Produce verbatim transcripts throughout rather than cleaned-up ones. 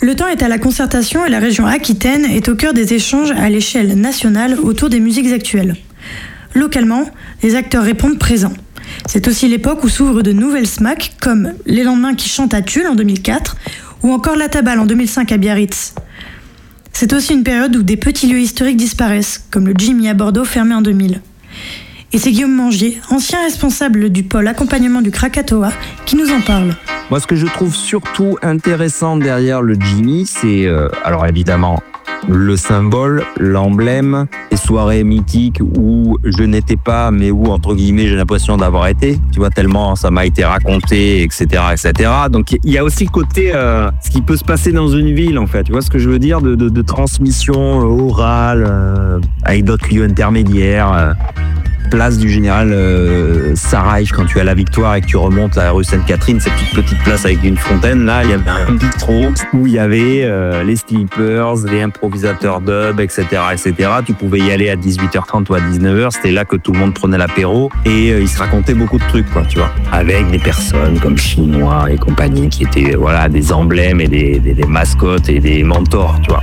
Le temps est à la concertation et la région Aquitaine est au cœur des échanges à l'échelle nationale autour des musiques actuelles. Localement, les acteurs répondent présents. C'est aussi l'époque où s'ouvrent de nouvelles S M A C comme Les Lendemains qui chantent à Tulle en deux mille quatre ou encore La Tabale en deux mille cinq à Biarritz. C'est aussi une période où des petits lieux historiques disparaissent, comme le Jimmy à Bordeaux fermé en deux mille. Et c'est Guillaume Mangier, ancien responsable du pôle accompagnement du Krakatoa, qui nous en parle. Moi, ce que je trouve surtout intéressant derrière le Jimmy, c'est, euh, alors évidemment, le symbole, l'emblème, les soirées mythiques où je n'étais pas, mais où, entre guillemets, j'ai l'impression d'avoir été. Tu vois, tellement ça m'a été raconté, et cetera, et cetera. Donc, il y a aussi le côté, euh, ce qui peut se passer dans une ville, en fait. Tu vois ce que je veux dire, de, de, de transmission orale, euh, avec d'autres lieux intermédiaires. Euh, place du général euh, Sarraïf, quand tu es à la Victoire et que tu remontes à la rue Sainte-Catherine, cette toute petite place avec une fontaine, là, il y avait un bistrot où il y avait euh, les sleepers, les improvisateurs dub, et cetera, et cetera. Tu pouvais y aller à dix-huit heures trente ou à dix-neuf heures, c'était là que tout le monde prenait l'apéro et euh, il se racontait beaucoup de trucs, quoi, tu vois. Avec des personnes comme Chinois et compagnie qui étaient, voilà, des emblèmes et des, des, des mascottes et des mentors, tu vois.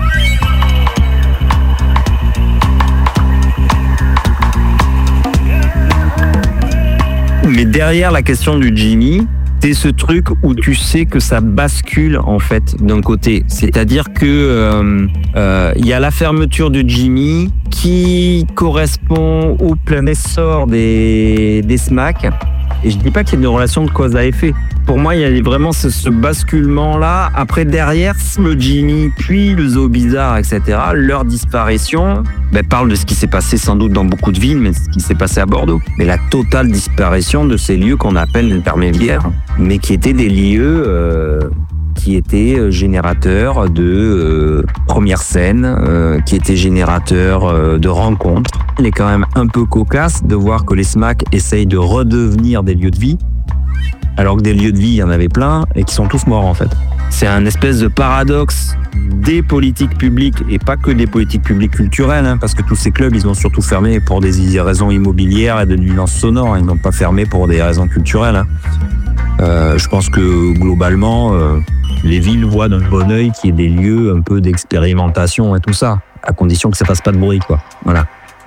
Mais derrière la question du Jimmy, c'est ce truc où tu sais que ça bascule en fait d'un côté. C'est-à-dire que euh, euh, y a la fermeture du Jimmy qui correspond au plein essor des, des S M A C. Et je dis pas qu'il y a une relation de cause à effet. Pour moi, il y a vraiment ce, ce basculement-là. Après, derrière, le Jimmy, puis le Zoo Bizarre, et cetera, leur disparition ben, parle de ce qui s'est passé sans doute dans beaucoup de villes, mais ce qui s'est passé à Bordeaux. Mais la totale disparition de ces lieux qu'on appelle intermédiaires, mais qui étaient des lieux euh, qui étaient générateurs de euh, premières scènes, euh, qui étaient générateurs euh, de rencontres. Il est quand même un peu cocasse de voir que les S M A C essayent de redevenir des lieux de vie, alors que des lieux de vie, il y en avait plein, et qui sont tous morts en fait. C'est un espèce de paradoxe des politiques publiques, et pas que des politiques publiques culturelles, hein, parce que tous ces clubs, ils ont surtout fermé pour des raisons immobilières et de nuisances sonores, ils n'ont pas fermé pour des raisons culturelles. Hein. Euh, je pense que globalement, euh, les villes voient d'un bon œil qu'il y ait des lieux un peu d'expérimentation et tout ça, à condition que ça fasse pas de bruit, quoi. Voilà.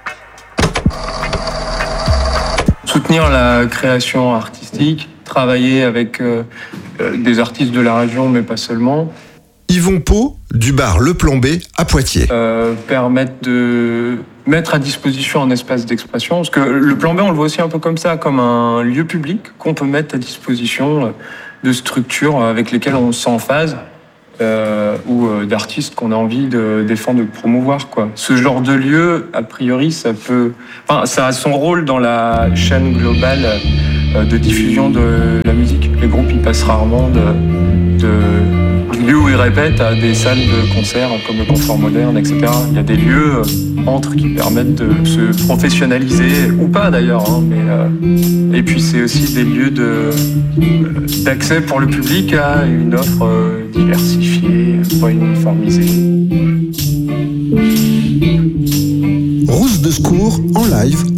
Soutenir la création artistique, travailler avec euh, des artistes de la région, mais pas seulement. Yvon Pau, du bar Le Plan B à Poitiers. Euh, permettre de mettre à disposition un espace d'expression. Parce que le Plan B, on le voit aussi un peu comme ça, comme un lieu public qu'on peut mettre à disposition de structures avec lesquelles on se sent en phase. Euh, ou euh, d'artistes qu'on a envie de défendre, de promouvoir, quoi. Ce genre de lieu, a priori, ça peut, enfin, ça a son rôle dans la chaîne globale euh, de diffusion de la musique. Les groupes, ils passent rarement de, de lieux où ils répètent à des salles de concert comme le Confort Moderne, et cetera. Il y a des lieux euh, entre qui permettent de se professionnaliser, ou pas d'ailleurs, hein, mais euh, et puis c'est aussi des lieux de, d'accès pour le public à une offre euh, diversifiée, pas uniformisée. Rousse de secours en live